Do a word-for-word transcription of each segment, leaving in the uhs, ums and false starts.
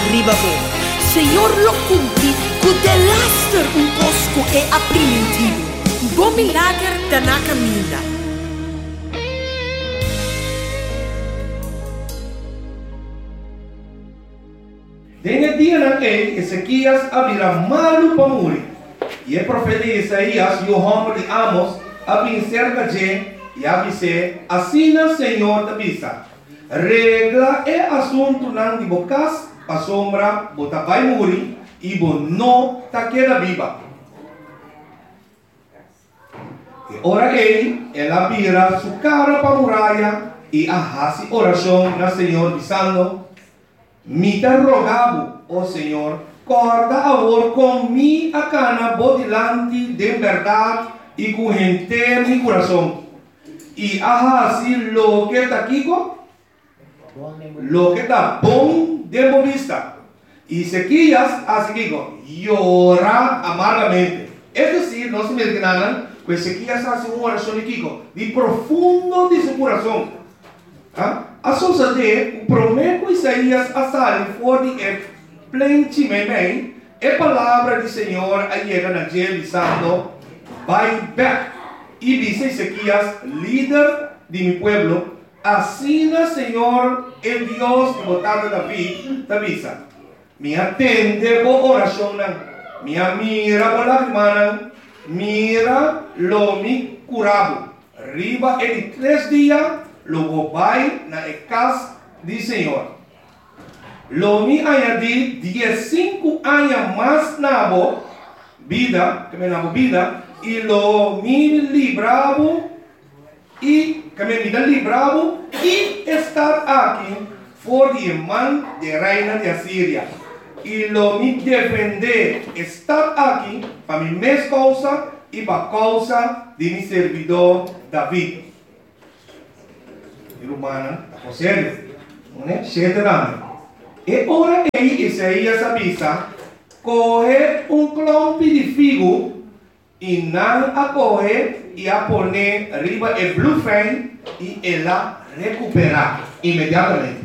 riba bo. Senhor lo cumpri, cu de laster un posco e apprimentivo. Bo milagre da na cammina. Nesse dia naquele, Ezequias abrirá malu para morrer. E o profeta Isaías e o homem de Amos abrim cerca de e avise, assim o Senhor te avisa. Regla é assunto não de bocas, a sombra, bota vai morrer e bo não ta queda viva. E ora ele, ela vira sua cara para a muralha e arrasa oração na Senhor dizendo: me te rogavo, ó Senhor, corda agora com mi a cana bodilante de verdade e com gente mi coração. E ahasi lo que está aqui, lo que está bom de vista. E Ezequias, assim llora amargamente. É decir, não se me enganan, que Ezequias hace uma oração aqui, de profundo de seu coração. ¿Ah? A suceder, o prometo Isaías a sair fora de é plenamente, a palavra do Senhor a chega na gente dizendo: vai back. E diz Ezequias, líder de mi pueblo, assim o Senhor, el Dios que botado David, te avisa: me atende por oração, me mira por lágrimas, mira lo mi curado. Riba em três dias, logo vai na casa do Senhor. Lo mi añadi dieciséis anos mais na vida, que me na vida, e lo mi libravo, e que me vida libravo, e estar aqui for de mão de reina de Assíria. E lo mi defender estar aqui para mi mesma causa e para a causa de mi servidor David. Humana, está sério, não é? Cheio e ora aí, Isaías avisa, corre um clompe de figo e não a corre e a poner arriba o bluefan e ela recuperar imediatamente.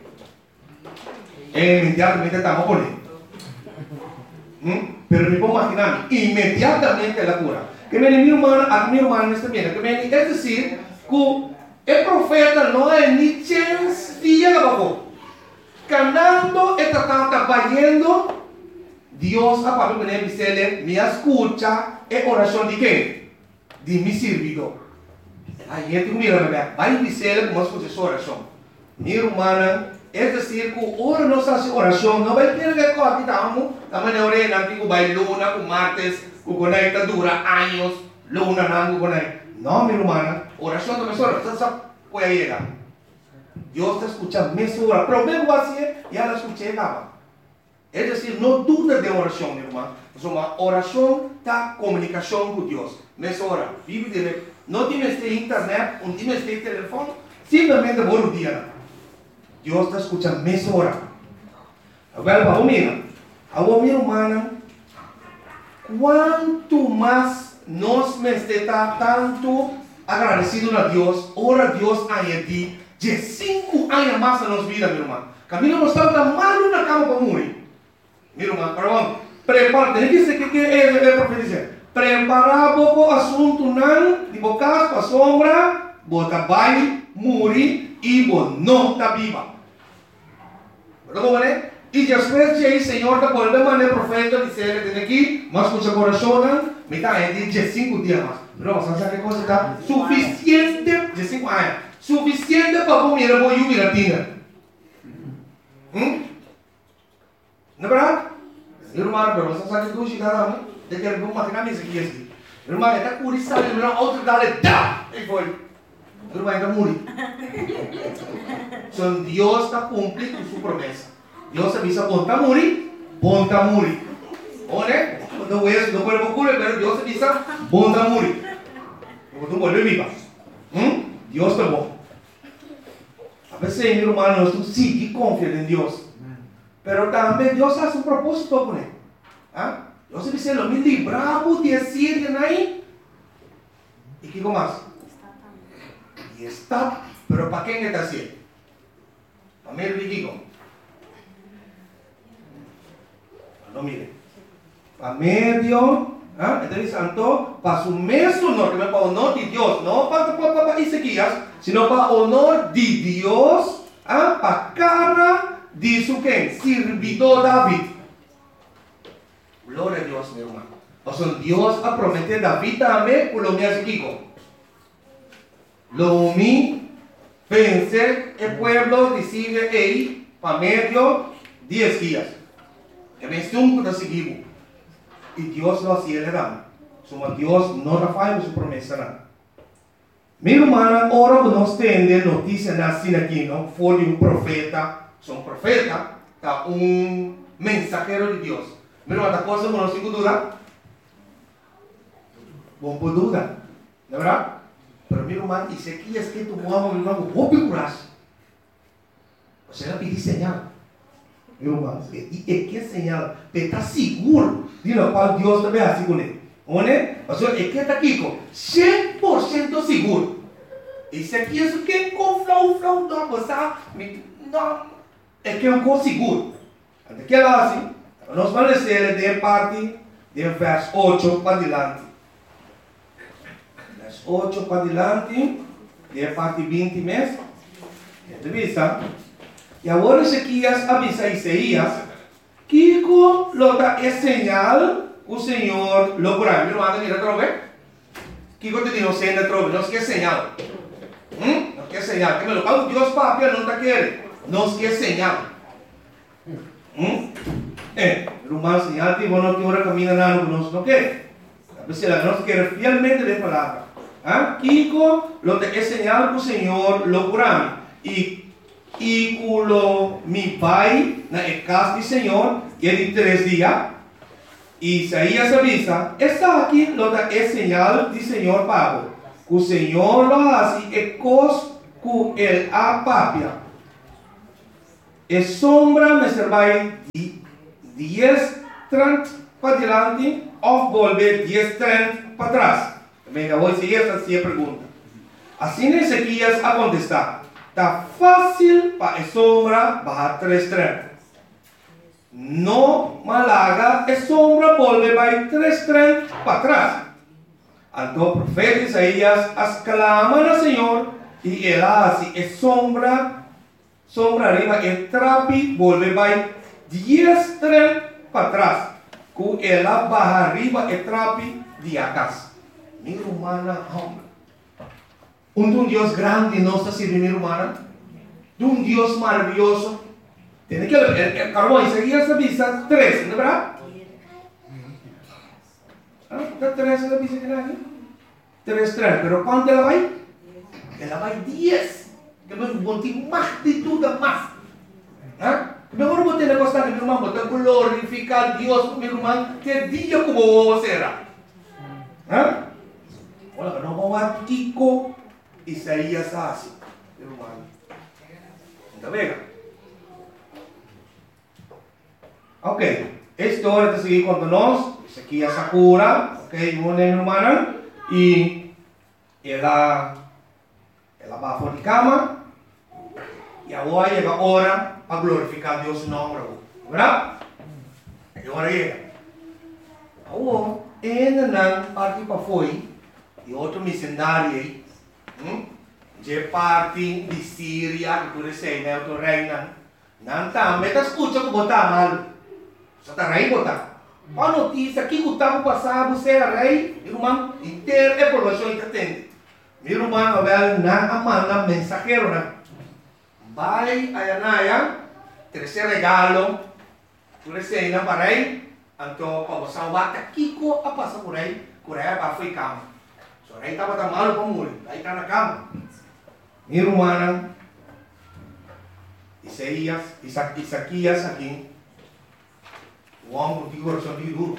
E imediatamente estamos a poner. ¿Mm? Pero me puedo imaginar, imediatamente ela cura. Que me mi hermana, a mi hermana está bien, que me, es decir, que el profeta não é ni chance dia abajo. Canando está trabalhando, Deus a palavra que me diz, me escuta, é oração de quem? De mi servidor. Aí gente mira, vai dizer como escuta essa oração. Minha irmã, é decir, que ora não faz oração, não vai ter que correr, estamos, estamos na orelha, que vai luna, com martes, que conecta dura anos, luna não conecta. No, mi hermana, oración de mesora, usted sabe, puede llegar. Dios te escucha mesora, pero vengo así, ya la escuché, nada. Es decir, no dudes de oración, mi hermano. Uma oração da comunicação com Deus. Mesora, vive direto. Não tienes de internet, não tienes de telefone, simplesmente bom dia. Deus está escutando mesora. Agora, para o meu, a minha irmã, quanto mais nós me está tanto agradecido a Deus, ora a Deus añadir de cinco anos mais na nossa vida, meu irmão. Camino não está mal na cama para morrer. Meu irmão, perdão. Prepara, tem que ser que é a profecia. Preparar pouco assunto não, de bocas para sombra, bota vai morrer e não está viva. Perdão, né? E depois de aí, Senhor, da volta maneira profeta dizer que tem aqui, mas com seu coração, me está aí de cinco dias mais. Não, você sabe que coisa está suficiente de cinco anos, suficiente para comer a boia e a tina. Hum? Não é verdade? Irmão, pero você sabe que hoje cara, de que ele vai matar aqui assim. Irmão, é que por isso sabe, irmão, outro dale dá, e foi. Irmão, ainda morre. Então Deus está cumprindo sua promessa. Deus avisa, bom está morrer, bom está morrer. Olha, não é, não pode procurar, mas Deus avisa, bom está morrer. Não pode viver. Hum? Deus está bom. A vezes, meu irmão, nós temos que seguir confiando em Deus. Pero também Deus faz um propósito com ele. ¿Ah? Deus dice, lo me libramos de Asiria, ¿no? ¿Y qué más? Y está, pero ¿para qué está así? Para mí le digo, No mire. Para medio, ¿ah? Entonces, santo, para su mesmo honor, para honor de Dios, no para, para, para Ezequías, sino para honor de Dios, ¿ah? Para cara de su quien, servidor David. Gloria a Dios, mi hermano. O sea, Dios ha prometido David también, por lo mío Ezequiel. Lo mi pensé, el pueblo decide ahí, para medio, diez días. Que me estuvo para seguir. Y Dios lo hacía le dan. Somos Dios no da falla su promesa. ¿No? Mi hermana, ahora nos tiene noticias así aquí, ¿no? Fue de un profeta, son profeta, un mensajero de Dios. Mi hermana, cosa que no se duda. Bom por duda, ¿no verdad? Pero mi hermano, y se quiere que tu mamá me manda un picuras. O sea, la pide señal. Mi hermano, y es que señal, te está seguro de lo cual Dios te ve así con él. ¿One? O sea, es que está aquí con cem por ciento seguro. Y se quiere que con flow, flow, no, pues, no, es que es un cosa seguro. Antes que ela así, nos van a decir de parte del verso ocho para adelante. ocho para adelante, de parte veinte meses. Entrevista. Y ahora Ezequías avisa a Isaías que lo da es señal o Señor lo curará. Mi hermano, mira, trove. Kiko te dijo, señal, trove. No es que señal. ¿Mm? No es que señal. Que me lo pago Dios, papi, no te quiere. No es que señal. ¿Mm? Eh, el humano señal, tipo, no quiere caminar nada, no no quiere. A veces la no quiere fielmente de palabra. ¿Ah? Kiko lo te es señal que Señor lo curará. Y Y cuando mi pai, na casa del Señor, y de tres días, Isaías avisa, está aquí lo da es señal del Señor Pablo, que el Señor lo hace e cos que él apapia. Es sombra me servirá diez treinta para adelante, o volver diez treinta para atrás. Venga, voy a seguir esta pregunta. Así Ezequías a contestar. Está fácil para a sombra bajar tres treinta. No malaga, a sombra volve vai tres treinta para atrás. Então o profeta Isaías exclama ao Senhor e ele hace a sombra, sombra arriba, e trapi volve vai diez treinta para atrás. Com ela baja arriba e trapi de atrás. Mi humana hombre. Un, un Dios grande no está sirviendo humana. De un Dios maravilloso. Tiene que ver, el, el carbón Isaías avisa tres, ¿no verdad? ¿Ah? Tres la avisa que nadie. Tres, tres, pero ¿cuánto la va? Ela vai diez. Que me monte más de tudo más. ¿Ah? Mejor vos tenés que estar, mi hermano, te glorificar a Dios, mi hermano, que día como vos será. ¿Ah? Bueno, no vamos a Kiko. Isaías hace, hermano. ¿Está bien? Ok, esta hora te seguí contándonos. Ezequías Sakura, ok, una hermana. Y ella, ella va a la cama. Y ahora llega la hora para glorificar a Dios su nombre. ¿Verdad? Y ahora llega. Ahora, ella parte para foi. E outro missionário aí. De parte de Síria, que tu sei, né? O reina. Não tá, mas tá escutando que botar mal. Só tá rei botar. A notícia que o tempo passado você é rei, irmão, inteiro é população entende. Meu irmão, velho, não amanda mensageiro, né? Vai a Anaya, terceiro regalo, tu sei, não para rei, então para você salvar, Kiko a passar por aí, por aí para ficar. So rei estava tão malo como ele, aí está na cama. Mi hermana, Isaías, Isaac, Isaías aqui, o homem que coração de duro.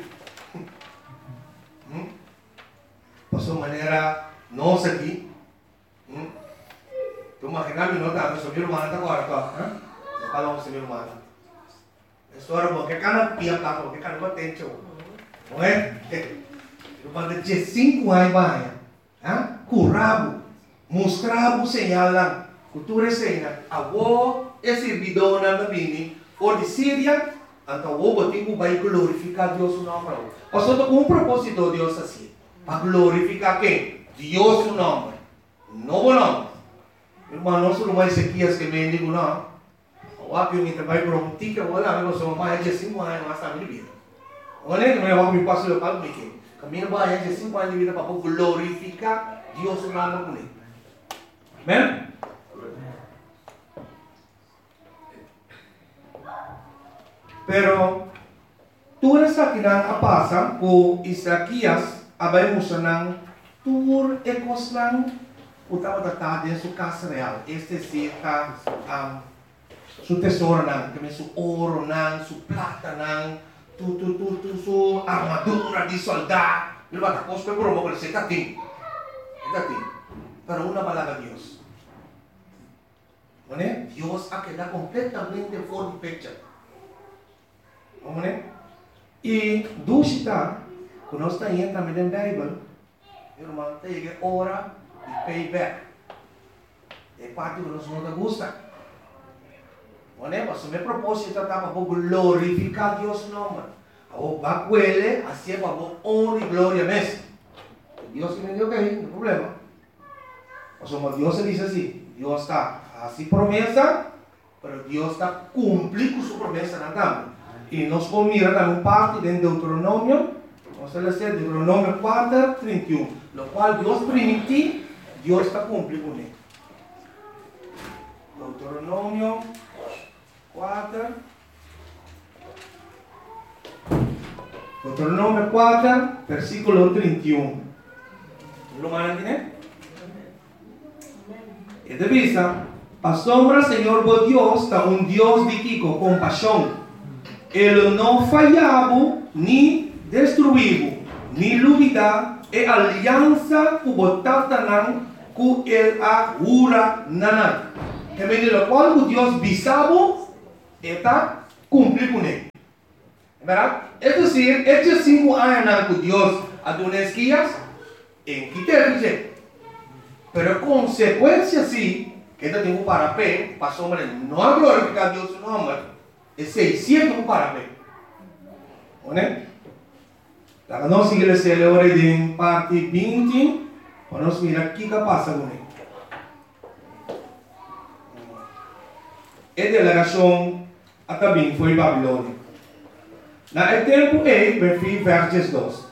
Hum? Passou maneira nossa aqui. Hum? Tu imaginas que não está, mas mi hermana está agora, tá? Não falamos com mi hermana. História boa, que cara pia cá, que cara não tem tio. Não é? Eu falei de cinco anos vai, ah? Curabo. Mostrava o sinal lá, cultura cena, avó é servidora da Bini, ou de Síria, Então, o botico vai glorificar Deus no nome. Pastor, com um propósito de Deus assim. Para glorificar quem? Deus no nome. Novo nome. Irmão, não sou mais Ezequias que me digo, não. O apio me trabalha por um tique, eu olho, eu sou mais de cinco anos, mas está minha vida. Olha, que eu me passo o palco, que caminho mais de cinco anos de vida para glorificar Deus no nome comigo. Amém? Pero, tu nasa kinakapasa ko Isakias, abay mo siya ng tur ekos lang utama tatadin su casa real. Este si ka um, su tesoro nang, kami su oro nang, su plata nang, tu tu tu tu su armadura di solda. Diba tapos pero mo ko sa tating. Tating. Pero una balaga Dios. ¿Vale? Dios ha quedado completamente for the picture. ¿Vale? Y dusita, cuando está ahí también en la Bible, hermano, te llega hora de payback. Es parte que nos no te gusta. ¿Vale? Pues mi propósito está para glorificar a Dios nombre. O va a cuele, así para honra y gloria mes. Dios que me dio que hay, no hay problema. O sea, Dios se dice así, Dios está así promesa, pero Dios está cumpliendo su promesa en el y nos mira también parte de Deuteronomio, vamos a leer Deuteronomio cuatro, treinta y uno, lo cual Dios permitió, Dios está cumpliendo con él. Deuteronomio cuatro, Deuteronomio cuatro, versículo treinta y uno. ¿Lo van a entender? Y de vista, asombra Señor vos Dios, está un Dios de Kiko, compasión. Ele não falhava, nem destruiu, nem duvida, e aliança com o Tatanã, com ele a Ura Nanã. E bem, o qual o Deus bisavo, está cumprindo com ele. É verdade? É dizer, estes cinco anos que Deus a Dunesquias, em que ter, pero consequência sim, que ele tem um parapé, para sombra, não a glorificar Deus no nome. Es seiscientos para ver. ¿Vale? La que no sigue la celebre de parte veinte, vamos a mirar qué pasa con él. Esta delegación también fue Babilonia. En el tiempo E, verso versos dos.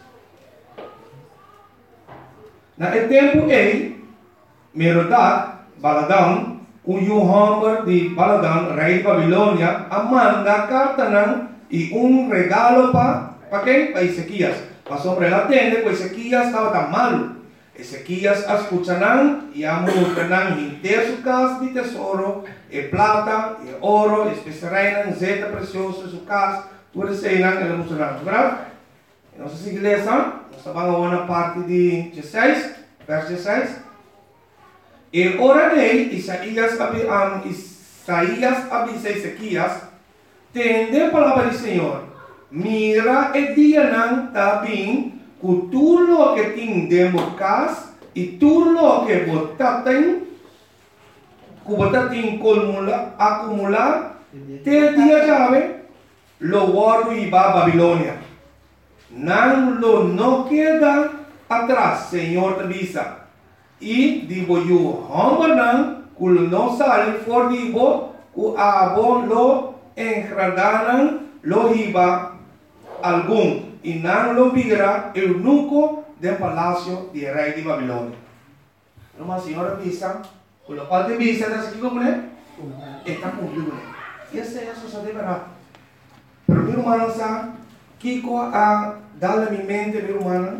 En el tiempo E, Merodach, Baladan, o Yohamber de Baladan, rei de Babilônia, a manda carta não, e um regalo para para quem? Para Ezequias. Passou para ela tenda, porque Ezequias estava tão malo. Ezequias escuta não, e a multa não, e ter sua casa de tesouro, e plata, e ouro, e especiaria, zeta precioso, sua casa, tudo isso aí não, ela mostrou não, verdade? Não sei se igreja, nós estamos na parte de dezesseis, verso dezesseis. E orarei, Isaías, um, Isaías avisa Ezequias, tende a palavra do Senhor, mira e dia não está bem, com tudo que tem dentro de casa, e tudo que você tem, que você tem acumular, te dia chave, lo guardo e va a Babilônia. Não lo não queda atrás, Senhor te avisa. E digo eu, homem, que não sale for digo, que abo lo engradaram, lo riba algum, e não lo vira eunuco del palácio de rei de Babilônia. Uma senhora visa, com o qual te visa, está aqui como é? Está cumprido. E esse é isso, de verdade. Pero meu irmão, sabe, Kiko a dar a minha mente, meu irmão,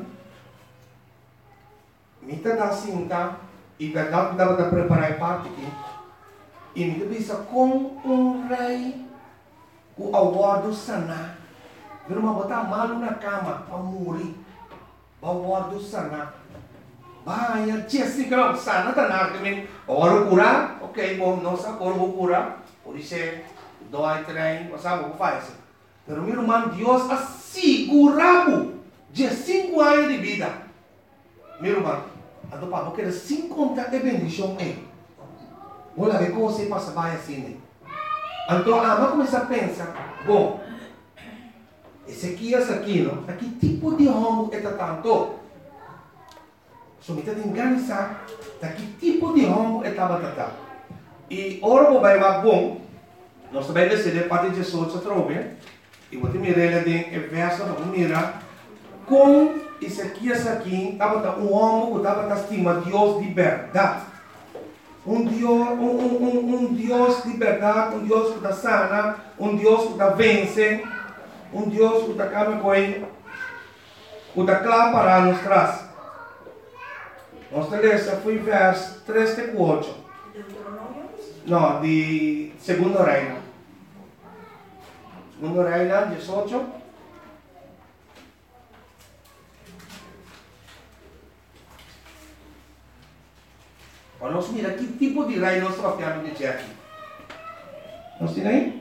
Mita da cinta e da dapat dapat preparar parte aqui. E mita bisa com um rei o awardo sana. Vira uma botar malu na cama para morrer. Awardo sana. Bahaya Jessica sana tanar kami. Awardo cura, ok, bom, não sabe como cura. Por isso doa trem, não sabe o que faz. Pero meu irmão, Deus assegurava de cinco anos de vida. Meu irmão, Ato pa, porque sem contar de bendição é. Wala que como você passa vai assim. Então, a ama começa a pensar, bom, Ezequias aqui, não? Aqui tipo de homem é tanto. Somita de enganizar, daqui tipo de homem é tabatata. E ora vou vai bom, nós também decidimos para Jesus se trove, e vou te mirar de verso, vamos mirar, com Ezequias aqui, estava um homem que estava estima Deus de verdade. Um Deus, um, um, um, um Deus de verdade, um Deus que está sana, um Deus que está vence, um Deus que está calma com ele, que está claro para nos traz. Nossa lista foi verso três e quatro. Não, de Segundo Reino. Segundo Reino, dezoito. Nós mira que tipo de reino nós trabalhamos de aqui. Nós temos aí?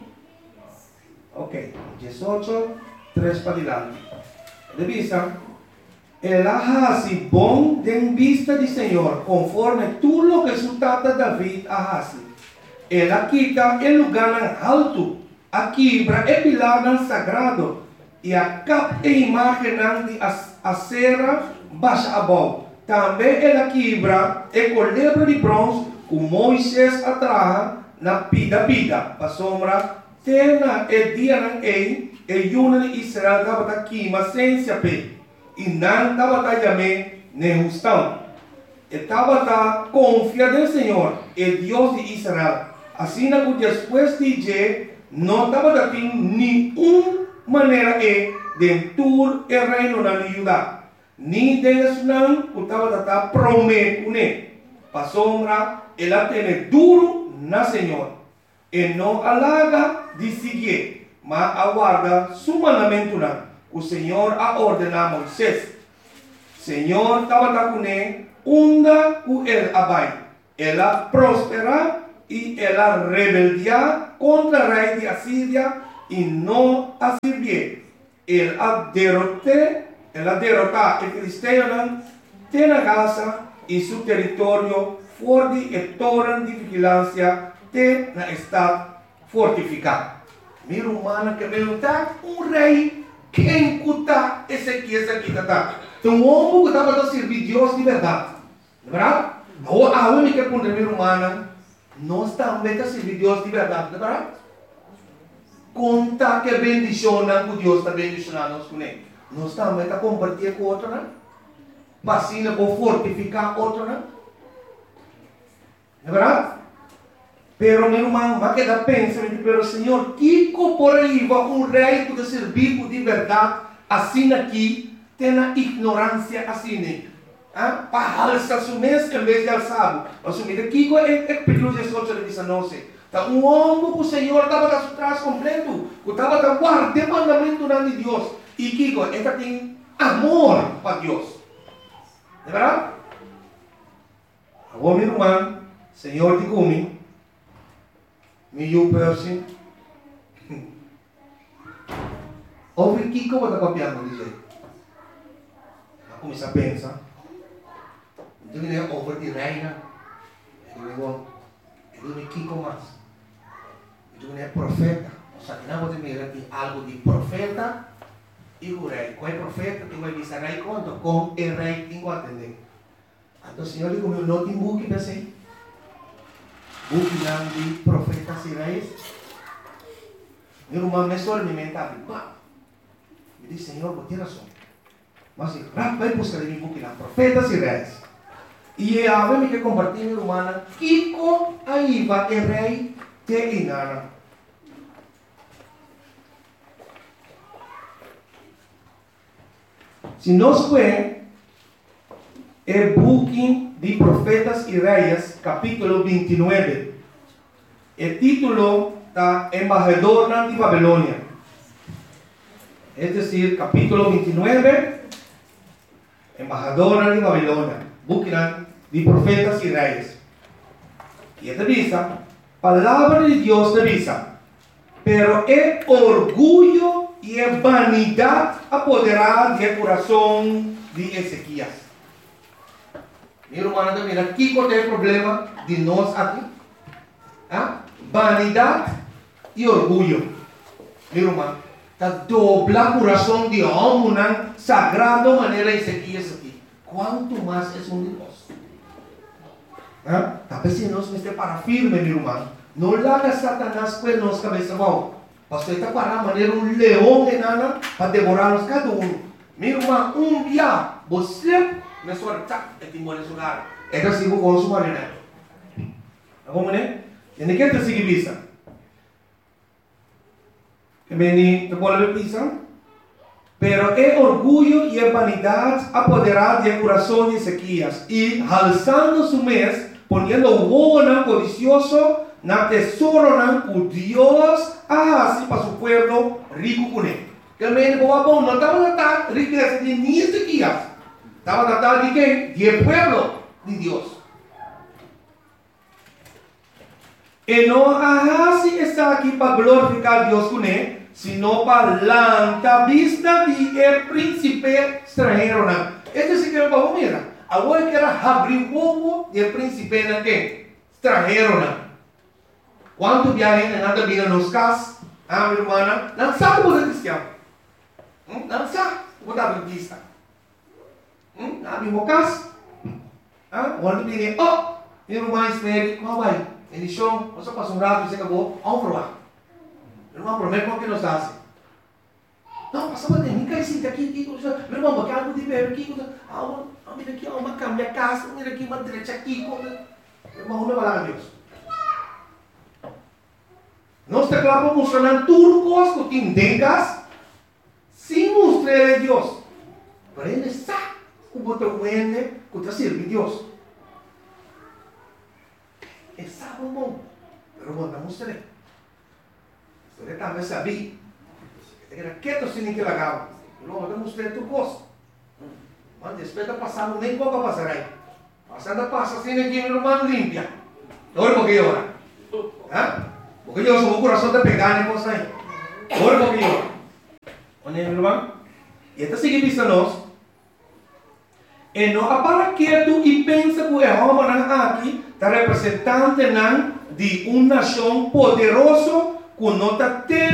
Ok. dezoito, três para diante. De vista, el Ahasi bom de vista de Senhor, conforme tudo lo que resultata David Ahasi. Ela quita el lugar alto, a quebra e pilar sagrado, e a cap e imagem de acera baixa abaixo. Também ela quebra e colebra de bronze que Moisés atraja na pida pida, para sombra, tena e dia não é, e yuna de Israel estava aqui, mas sem se ape, e não estava também nem justão. Estava confiado no Senhor, e Deus de Israel. Assim que depois de dizer, não estava tendo nenhuma maneira de entur e reino na Judá. Ni Deus não estava prometendo. Para sombra, ela tem duro na Senhor. E não alaga de seguir, mas aguarda su mandamento. O Senhor a ordenar a Moisés. Senhor estava com ele, onda com ele abai. Ela prospera e ela rebeldia contra o rei de Assíria e não a servir. Ele a derrotou. Ela derrotar o filisteu tem a Gaza e seu território forte e torre de vigilância tem na estado fortificado. Mira humana que perguntar um rei quem cuta Ezequias aqui tá. Então um homem que estava a servir Deus de verdade, verdade? A única que mira humana nós também a servir Deus de verdade, verdade? Conta que bendicionam que Deus está bendicionando nós com ele. Nós também está compartilhando com outro, né? Vacina para fortificar outro, né? É verdade? Pero, meu irmão, vai quedar pensando, pero, Senhor, que por aí vai um rei que servir de verdade, assim aqui, tem a ignorância assim, né? Ah? Para alçar o mês em vez de alçar. Assumir aqui é é perigoso de dezenove. Então, um homem que o Senhor estava atrás completo, que estava guardando o mandamento de Deus. E Kiko, esta tem amor para Deus. É verdade? Agora, meu irmão, Senhor de Gumi, me eu person, ouve Kiko, vou estar copiando, dizer. Eu comecei a pensar. Então, ele é over de reina. Ele é Kiko mais. Então, ele é profeta. O sea, que não pode mirar aqui algo de profeta. E o rei, qual é o profeta que vai dizer rei conta? Com o rei tem que atender. Então o Senhor digo, meu não tem buque para ser. Buque não de profetas e reis. Meu irmão, me só me mental. Me diz, Senhor, vou ter razão. Mas vai buscar em buque lá, profetas e reis. E a ver me que compartilhar, meu irmão, Kiko aí vai o rei te engana. Se nós vemos o booking de Profetas e Reis, capítulo vinte e nove, o título está Embajador de Babilônia. É decir, capítulo vinte e nove, Embajador de Babilônia, booking de Profetas e Reis. E esta vista, palavra de Deus te visa, pero é orgulho e a vanidade apoderada do coração de Ezequias. Meu irmão, mira, aqui qual é o problema de nós aqui? Ah? Vanidade e orgulho. Meu irmão, ta dobla corazón de hombre, sagrado manera Ezequías aquí. ¿Cuánto más es un Dios? ¿Ah? Tal vez si nos esté para firme, mi hermano. No la haga Satanás pues nos cabeza bajo. Pastor está para manera un león enana para devorarnos cada uno. Mi hermano, un día, você me suelta el timón de su lugar. Esta sigo con su manera. ¿Cómo es? ¿En qué te sigue vista? Que vení, te vuelve pisa. Pero el orgullo y la vanidad apoderar del corazón de Ezequías y alzando su mes, poniendo huevo codicioso, na tesoro na o Dios así para su pueblo rico con él. Que el menino bom no estaba tratando riqueza de ni Ezequías, estaba tratando de qué? De pueblo de Dios. Y no así está aquí para glorificar a Dios con él, sino para la vista de el príncipe extranjero. Este sí que es para mira. Ahora que era abrir huevo del príncipe extranjero. ¿Cuántos viajes en anda vida nos cas? Ah, mi hermana, não sabe o que é cristiano. Não sabe o que é adventista. Ah, mi mocas. Ah, quando viene, oh, mi hermana espere, como vai? Ele chão, você passa um rato e você acabou, vamos provar. Meu irmão, promete como que nos hace. Não, passa para mim, cai sim, aqui, aqui, meu irmão, bacana, de ver aqui, ah, mira aqui, uma cama, minha casa, mira aqui, uma direita aqui, meu irmão, não vai lá, Deus. Nós te claro mostrando turcos que tengas sin mostrar a Dios. Pero Él sabe cómo te mueve, cómo te sirve Dios. Él sabe un poco, pero no te mostré. Usted también sabía. Que te queda quieto sin que la haga. No te mostré tu cosa. Mas después de pasar, nem pouco pasar ahí. Pasando pasa sin que mi hermano limpia. Ahora porque llora. ¿Ah? Porque yo soy un corazón de pegar en cosas ahí. Ahora porque yo. Oye, mi hermano. Y esta sigue viéndonos. Y no para quieto y piensa que el hombre aquí está representante de una nación poderosa que no está